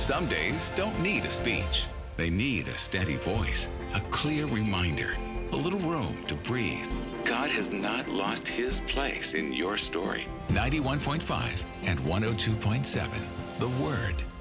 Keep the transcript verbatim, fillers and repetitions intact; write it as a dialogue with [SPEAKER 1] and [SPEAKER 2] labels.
[SPEAKER 1] Some days don't need a speech. They need a steady voice, a clear reminder, a little room to breathe. God has not lost his place in your story. ninety-one point five and one oh two point seven, The Word.